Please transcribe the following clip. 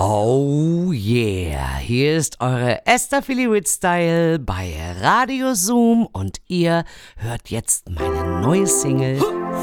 Oh yeah, hier ist eure Esther Philly Ritz-Style bei Radio Zoom und ihr hört jetzt meine neue Single